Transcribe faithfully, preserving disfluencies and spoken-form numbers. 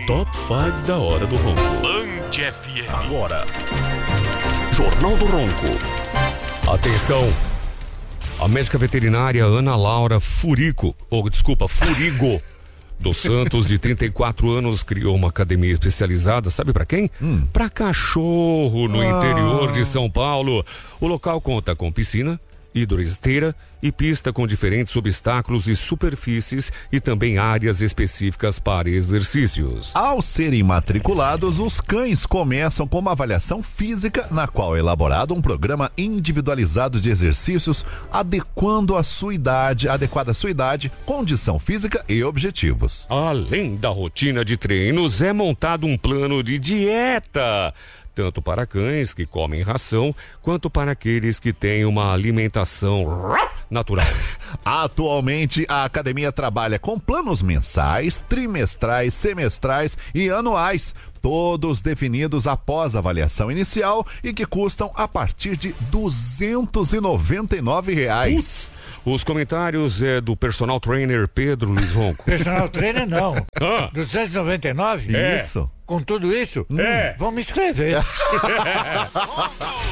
Top cinco da Hora do Ronco. Band F M. Agora, Jornal do Ronco. Atenção! A médica veterinária Ana Laura Furico, ou desculpa, Furigo, dos Santos, de trinta e quatro anos, criou uma academia especializada, sabe pra quem? Hum. Pra cachorro, no Ah. interior de São Paulo. O local conta com piscina, hidroesteira e pista com diferentes obstáculos e superfícies e também áreas específicas para exercícios. Ao serem matriculados, os cães começam com uma avaliação física, na qual é elaborado um programa individualizado de exercícios adequando a sua idade, adequada à sua idade, condição física e objetivos. Além da rotina de treinos, é montado um plano de dieta, tanto para cães que comem ração, quanto para aqueles que têm uma alimentação natural. Atualmente, a academia trabalha com planos mensais, trimestrais, semestrais e anuais, todos definidos após a avaliação inicial e que custam a partir de duzentos e noventa e nove reais. Os comentários é do personal trainer Pedro Luiz Ronco. Personal trainer não. Ah. duzentos e noventa e nove? Isso. Com tudo isso? É. Vamos me inscrever.